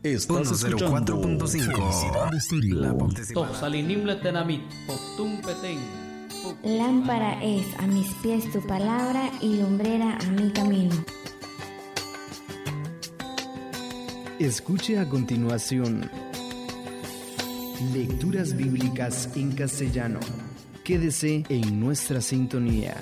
Estás escuchando 104.5. La participación. Toxalinimle tenamit, potum petén. Lámpara es a mis pies tu palabra y lumbrera a mi camino. Escuche a continuación lecturas bíblicas en castellano. Quédese en nuestra sintonía.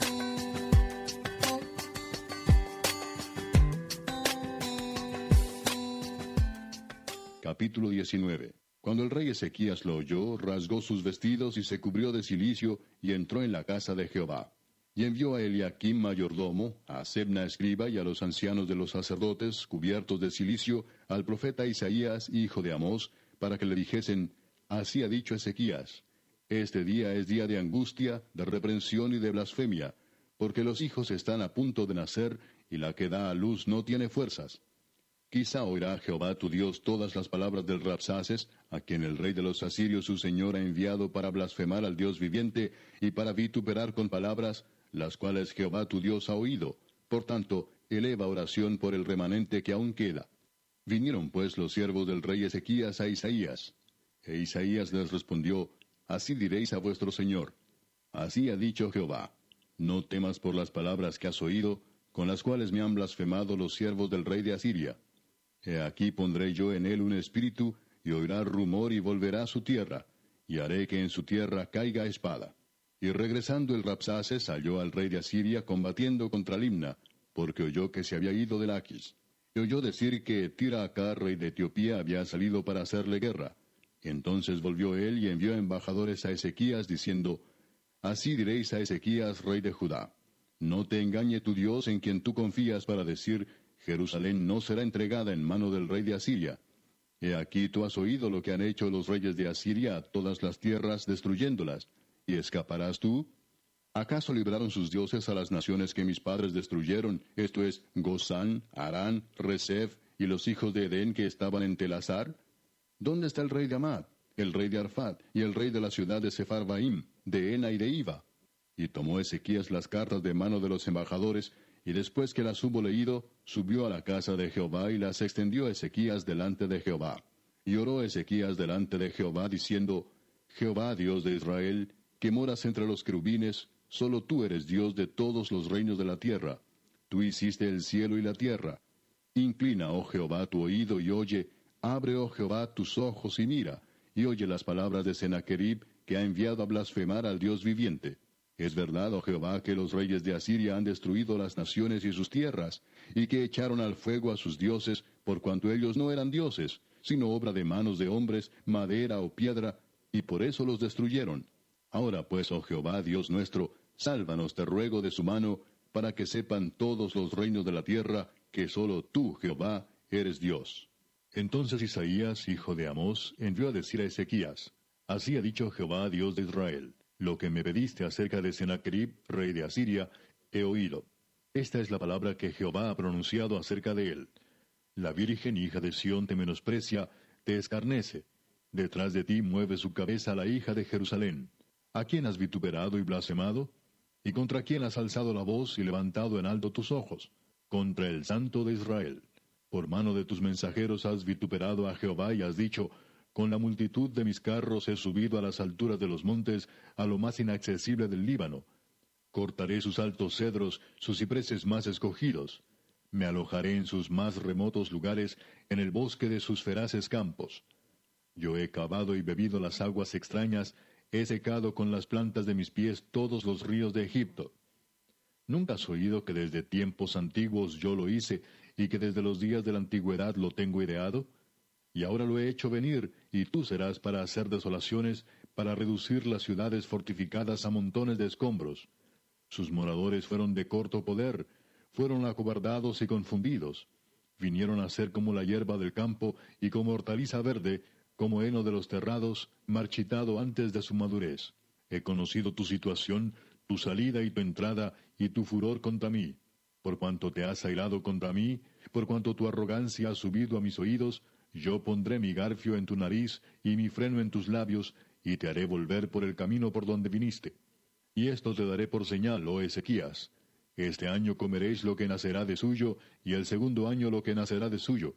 Capítulo 19. Cuando el rey Ezequías lo oyó, rasgó sus vestidos y se cubrió de cilicio, y entró en la casa de Jehová. Y envió a Eliaquim mayordomo, a Sebna escriba y a los ancianos de los sacerdotes, cubiertos de cilicio, al profeta Isaías, hijo de Amós, para que le dijesen: Así ha dicho Ezequías: Este día es día de angustia, de reprensión y de blasfemia, porque los hijos están a punto de nacer, y la que da a luz no tiene fuerzas. Quizá oirá Jehová tu Dios todas las palabras del Rabsaces, a quien el rey de los asirios su señor ha enviado para blasfemar al Dios viviente y para vituperar con palabras, las cuales Jehová tu Dios ha oído. Por tanto, eleva oración por el remanente que aún queda. Vinieron pues los siervos del rey Ezequías a Isaías. E Isaías les respondió: Así diréis a vuestro señor: Así ha dicho Jehová: No temas por las palabras que has oído, con las cuales me han blasfemado los siervos del rey de Asiria. He aquí pondré yo en él un espíritu, y oirá rumor y volverá a su tierra, y haré que en su tierra caiga espada. Y regresando el Rabsaces halló al rey de Asiria combatiendo contra Limna, porque oyó que se había ido de Laquis. Y oyó decir que Tirhakah, rey de Etiopía, había salido para hacerle guerra. Entonces volvió él y envió embajadores a Ezequías, diciendo: Así diréis a Ezequías, rey de Judá: No te engañe tu Dios en quien tú confías para decir: Jerusalén no será entregada en mano del rey de Asiria. He aquí tú has oído lo que han hecho los reyes de Asiria a todas las tierras, destruyéndolas. ¿Y escaparás tú? ¿Acaso libraron sus dioses a las naciones que mis padres destruyeron, esto es, Gozán, Harán, Resef y los hijos de Edén que estaban en Telasar? ¿Dónde está el rey de Amad, el rey de Arfad y el rey de la ciudad de Sepharvaim, de Ena y de Iva? Y tomó Ezequías las cartas de mano de los embajadores, y después que las hubo leído, subió a la casa de Jehová y las extendió Ezequías delante de Jehová. Y oró Ezequías delante de Jehová, diciendo: Jehová, Dios de Israel, que moras entre los querubines, solo tú eres Dios de todos los reinos de la tierra. Tú hiciste el cielo y la tierra. Inclina, oh Jehová, tu oído y oye, abre, oh Jehová, tus ojos y mira, y oye las palabras de Sennacherib, que ha enviado a blasfemar al Dios viviente. Es verdad, oh Jehová, que los reyes de Asiria han destruido las naciones y sus tierras, y que echaron al fuego a sus dioses, por cuanto ellos no eran dioses, sino obra de manos de hombres, madera o piedra, y por eso los destruyeron. Ahora pues, oh Jehová, Dios nuestro, sálvanos, te ruego, de su mano, para que sepan todos los reinos de la tierra, que solo tú, Jehová, eres Dios. Entonces Isaías, hijo de Amós, envió a decir a Ezequías: Así ha dicho Jehová, Dios de Israel: Lo que me pediste acerca de Sennacherib, rey de Asiria, he oído. Esta es la palabra que Jehová ha pronunciado acerca de él. La virgen hija de Sión te menosprecia, te escarnece. Detrás de ti mueve su cabeza la hija de Jerusalén. ¿A quién has vituperado y blasfemado? ¿Y contra quién has alzado la voz y levantado en alto tus ojos? Contra el Santo de Israel. Por mano de tus mensajeros has vituperado a Jehová y has dicho: Con la multitud de mis carros he subido a las alturas de los montes, a lo más inaccesible del Líbano. Cortaré sus altos cedros, sus cipreses más escogidos. Me alojaré en sus más remotos lugares, en el bosque de sus feraces campos. Yo he cavado y bebido las aguas extrañas, he secado con las plantas de mis pies todos los ríos de Egipto. ¿Nunca has oído que desde tiempos antiguos yo lo hice, y que desde los días de la antigüedad lo tengo ideado? Y ahora lo he hecho venir, y tú serás para hacer desolaciones, para reducir las ciudades fortificadas a montones de escombros. Sus moradores fueron de corto poder, fueron acobardados y confundidos. Vinieron a ser como la hierba del campo, y como hortaliza verde, como heno de los terrados, marchitado antes de su madurez. He conocido tu situación, tu salida y tu entrada, y tu furor contra mí. Por cuanto te has airado contra mí, por cuanto tu arrogancia ha subido a mis oídos, yo pondré mi garfio en tu nariz y mi freno en tus labios, y te haré volver por el camino por donde viniste. Y esto te daré por señal, oh Ezequías: Este año comeréis lo que nacerá de suyo, y el segundo año lo que nacerá de suyo,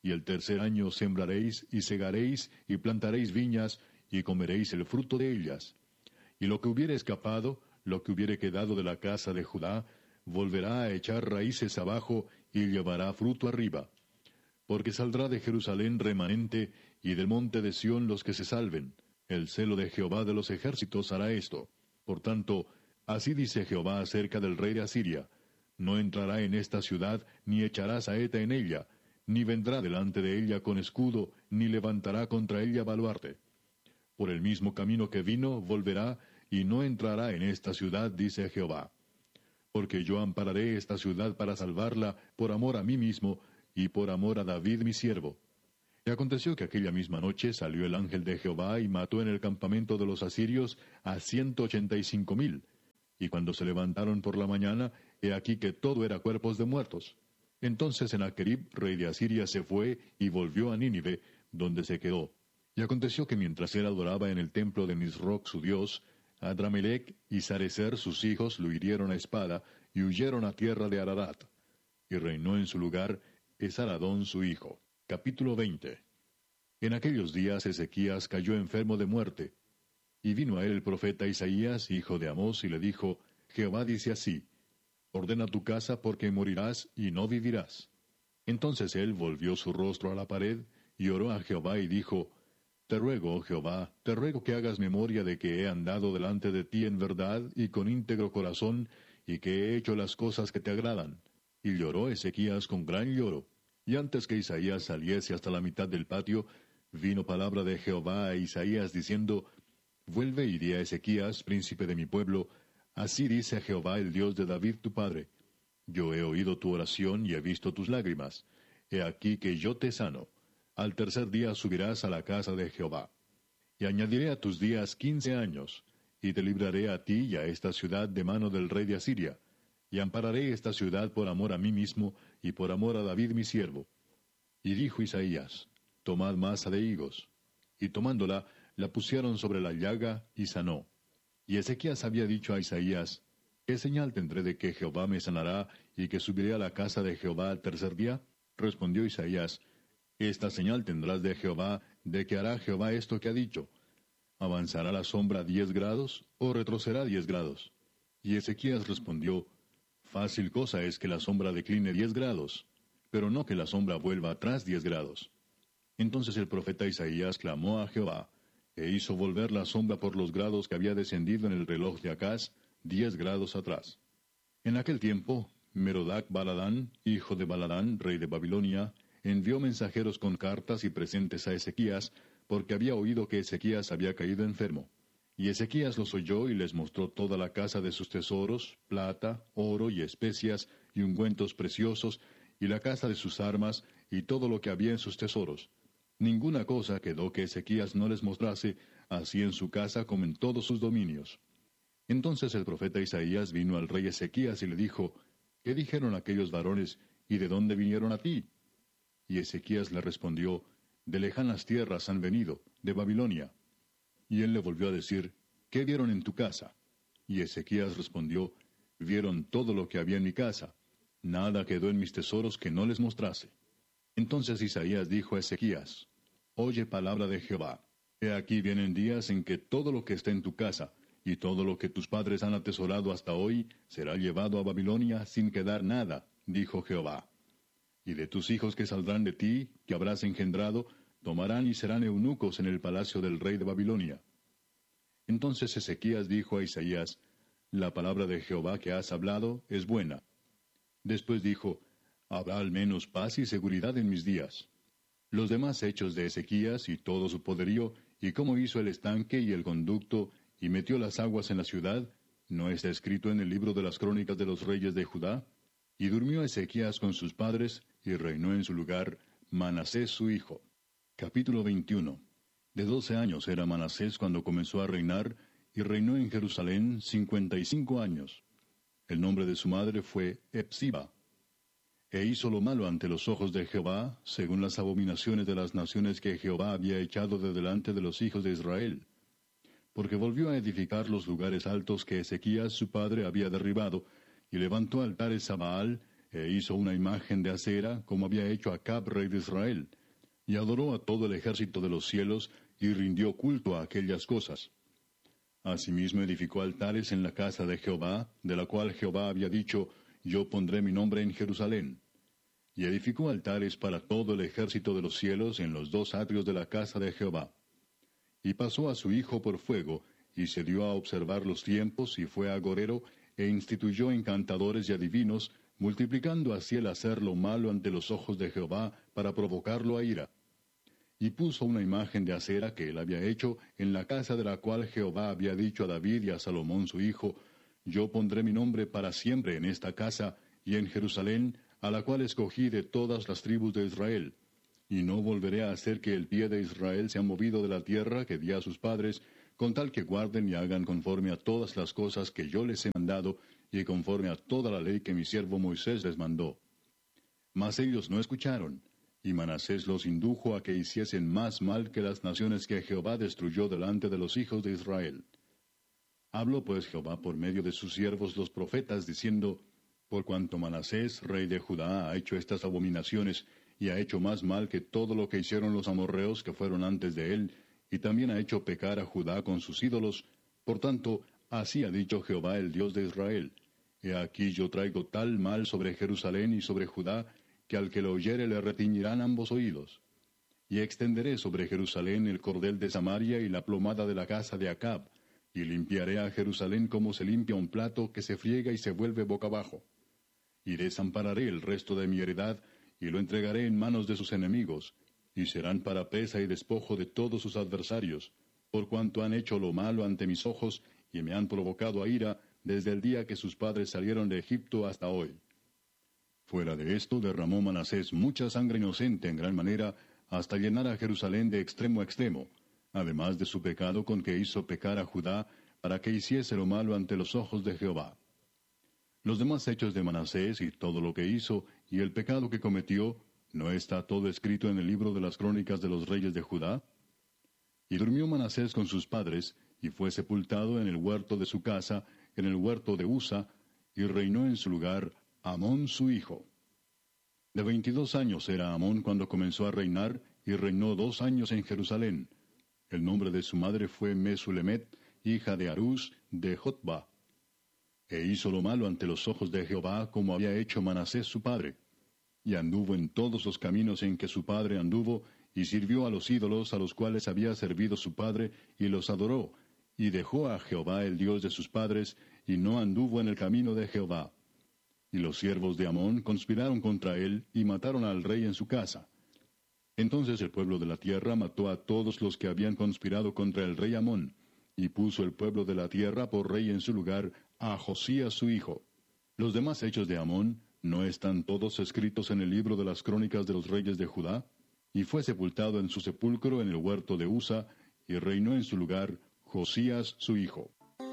y el tercer año sembraréis, y segaréis, y plantaréis viñas, y comeréis el fruto de ellas. Y lo que hubiere escapado, lo que hubiere quedado de la casa de Judá, volverá a echar raíces abajo, y llevará fruto arriba. Porque saldrá de Jerusalén remanente, y del monte de Sión los que se salven. El celo de Jehová de los ejércitos hará esto. Por tanto, así dice Jehová acerca del rey de Asiria: no entrará en esta ciudad, ni echará saeta en ella, ni vendrá delante de ella con escudo, ni levantará contra ella baluarte. Por el mismo camino que vino, volverá, y no entrará en esta ciudad, dice Jehová. Porque yo ampararé esta ciudad para salvarla, por amor a mí mismo, y por amor a David mi siervo. Y aconteció que aquella misma noche salió el ángel de Jehová, y mató en el campamento de los asirios a 185,000. Y cuando se levantaron por la mañana, he aquí que todo era cuerpos de muertos. Entonces Sennacherib, rey de Asiria, se fue, y volvió a Nínive, donde se quedó. Y aconteció que mientras él adoraba en el templo de Nisroch su dios, Adramelech y Sarecer sus hijos lo hirieron a espada, y huyeron a tierra de Ararat. Y reinó en su lugar Esaradón su hijo. Capítulo 20. En aquellos días Ezequías cayó enfermo de muerte. Y vino a él el profeta Isaías, hijo de Amós, y le dijo: Jehová dice así: ordena tu casa, porque morirás y no vivirás. Entonces él volvió su rostro a la pared, y oró a Jehová, y dijo: Te ruego, Jehová, te ruego que hagas memoria de que he andado delante de ti en verdad y con íntegro corazón, y que he hecho las cosas que te agradan. Y lloró Ezequías con gran lloro. Y antes que Isaías saliese hasta la mitad del patio, vino palabra de Jehová a Isaías diciendo: Vuelve y di a Ezequías, príncipe de mi pueblo: así dice Jehová, el Dios de David tu padre: yo he oído tu oración y he visto tus lágrimas. He aquí que yo te sano. Al tercer día subirás a la casa de Jehová. Y añadiré a tus días 15 años, y te libraré a ti y a esta ciudad de mano del rey de Asiria. Y ampararé esta ciudad por amor a mí mismo, y por amor a David mi siervo. Y dijo Isaías: Tomad masa de higos. Y tomándola, la pusieron sobre la llaga, y sanó. Y Ezequías había dicho a Isaías: ¿Qué señal tendré de que Jehová me sanará, y que subiré a la casa de Jehová al tercer día? Respondió Isaías: Esta señal tendrás de Jehová, de que hará Jehová esto que ha dicho. ¿Avanzará la sombra 10 grados, o retrocederá 10 grados? Y Ezequías respondió: Fácil cosa es que la sombra decline 10 grados, pero no que la sombra vuelva atrás 10 grados. Entonces el profeta Isaías clamó a Jehová, e hizo volver la sombra por los grados que había descendido en el reloj de Acaz, 10 grados atrás. En aquel tiempo, Merodac Baladán, hijo de Baladán, rey de Babilonia, envió mensajeros con cartas y presentes a Ezequías, porque había oído que Ezequías había caído enfermo. Y Ezequías los oyó y les mostró toda la casa de sus tesoros, plata, oro y especias, y ungüentos preciosos, y la casa de sus armas, y todo lo que había en sus tesoros. Ninguna cosa quedó que Ezequías no les mostrase, así en su casa como en todos sus dominios. Entonces el profeta Isaías vino al rey Ezequías y le dijo: ¿Qué dijeron aquellos varones, y de dónde vinieron a ti? Y Ezequías le respondió: De lejanas tierras han venido, de Babilonia. Y él le volvió a decir: ¿Qué vieron en tu casa? Y Ezequías respondió: Vieron todo lo que había en mi casa. Nada quedó en mis tesoros que no les mostrase. Entonces Isaías dijo a Ezequías: Oye palabra de Jehová. He aquí vienen días en que todo lo que está en tu casa, y todo lo que tus padres han atesorado hasta hoy, será llevado a Babilonia sin quedar nada, dijo Jehová. Y de tus hijos que saldrán de ti, que habrás engendrado, tomarán y serán eunucos en el palacio del rey de Babilonia. Entonces Ezequías dijo a Isaías: La palabra de Jehová que has hablado es buena. Después dijo: Habrá al menos paz y seguridad en mis días. Los demás hechos de Ezequías y todo su poderío, y cómo hizo el estanque y el conducto, y metió las aguas en la ciudad, ¿no está escrito en el libro de las crónicas de los reyes de Judá? Y durmió Ezequías con sus padres, y reinó en su lugar Manasés su hijo. Capítulo 21. De 12 años era Manasés cuando comenzó a reinar, y reinó en Jerusalén 55 años. El nombre de su madre fue Hepsiba. E hizo lo malo ante los ojos de Jehová, según las abominaciones de las naciones que Jehová había echado de delante de los hijos de Israel. Porque volvió a edificar los lugares altos que Ezequías su padre había derribado, y levantó altares a Baal, e hizo una imagen de acera, como había hecho Acab, rey de Israel, y adoró a todo el ejército de los cielos, y rindió culto a aquellas cosas. Asimismo edificó altares en la casa de Jehová, de la cual Jehová había dicho, yo pondré mi nombre en Jerusalén. Y edificó altares para todo el ejército de los cielos en los 2 atrios de la casa de Jehová. Y pasó a su hijo por fuego, y se dio a observar los tiempos, y fue agorero, e instituyó encantadores y adivinos, multiplicando así el hacer lo malo ante los ojos de Jehová, para provocarlo a ira. Y puso una imagen de acera que él había hecho en la casa de la cual Jehová había dicho a David y a Salomón su hijo, yo pondré mi nombre para siempre en esta casa, y en Jerusalén, a la cual escogí de todas las tribus de Israel. Y no volveré a hacer que el pie de Israel sea movido de la tierra que di a sus padres, con tal que guarden y hagan conforme a todas las cosas que yo les he mandado, y conforme a toda la ley que mi siervo Moisés les mandó. Mas ellos no escucharon, y Manasés los indujo a que hiciesen más mal que las naciones que Jehová destruyó delante de los hijos de Israel. Habló pues Jehová por medio de sus siervos los profetas, diciendo, por cuanto Manasés, rey de Judá, ha hecho estas abominaciones, y ha hecho más mal que todo lo que hicieron los amorreos que fueron antes de él, y también ha hecho pecar a Judá con sus ídolos, por tanto, así ha dicho Jehová el Dios de Israel, he aquí yo traigo tal mal sobre Jerusalén y sobre Judá, que al que lo oyere le retiñirán ambos oídos. Y extenderé sobre Jerusalén el cordel de Samaria y la plomada de la casa de Acab, y limpiaré a Jerusalén como se limpia un plato que se friega y se vuelve boca abajo. Y desampararé el resto de mi heredad, y lo entregaré en manos de sus enemigos, y serán para pesa y despojo de todos sus adversarios, por cuanto han hecho lo malo ante mis ojos, y me han provocado a ira, desde el día que sus padres salieron de Egipto hasta hoy. Fuera de esto derramó Manasés mucha sangre inocente en gran manera, hasta llenar a Jerusalén de extremo a extremo, además de su pecado con que hizo pecar a Judá, para que hiciese lo malo ante los ojos de Jehová. Los demás hechos de Manasés y todo lo que hizo, y el pecado que cometió, ¿no está todo escrito en el libro de las crónicas de los reyes de Judá? Y durmió Manasés con sus padres, y fue sepultado en el huerto de su casa, en el huerto de Usa, y reinó en su lugar Amón su hijo. De 22 años era Amón cuando comenzó a reinar, y reinó 2 años en Jerusalén. El nombre de su madre fue Mesulemet, hija de Harús de Jotba. E hizo lo malo ante los ojos de Jehová, como había hecho Manasés su padre. Y anduvo en todos los caminos en que su padre anduvo, y sirvió a los ídolos a los cuales había servido su padre, y los adoró, y dejó a Jehová el Dios de sus padres, y no anduvo en el camino de Jehová. Y los siervos de Amón conspiraron contra él, y mataron al rey en su casa. Entonces el pueblo de la tierra mató a todos los que habían conspirado contra el rey Amón, y puso el pueblo de la tierra por rey en su lugar a Josías su hijo. Los demás hechos de Amón, ¿no están todos escritos en el libro de las crónicas de los reyes de Judá? Y fue sepultado en su sepulcro en el huerto de Usa, y reinó en su lugar Josías su hijo.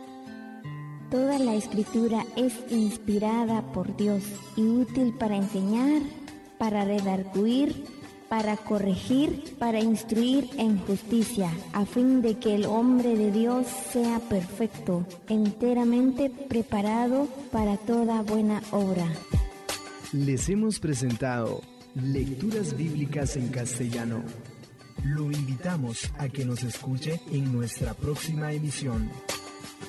Toda la escritura es inspirada por Dios y útil para enseñar, para redarguir, para corregir, para instruir en justicia, a fin de que el hombre de Dios sea perfecto, enteramente preparado para toda buena obra. Les hemos presentado Lecturas Bíblicas en Castellano. Lo invitamos a que nos escuche en nuestra próxima emisión.